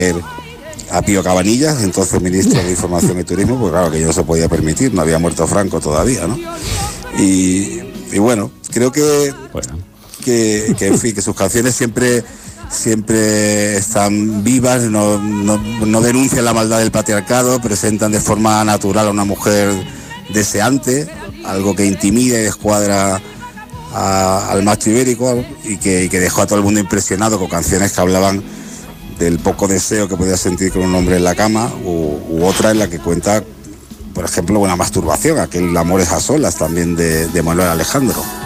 a Pío Cabanillas, entonces ministro de Información y Turismo, pues claro que no se podía permitir, no había muerto Franco todavía, ¿no? Y bueno, creo que en fin, que sus canciones siempre están vivas, no denuncian la maldad del patriarcado, presentan de forma natural a una mujer deseante, algo que intimida y descuadra al macho ibérico, y que dejó a todo el mundo impresionado con canciones que hablaban del poco deseo que podía sentir con un hombre en la cama, u otra en la que cuenta, por ejemplo, una masturbación, aquel Amores a solas también de Manuel Alejandro.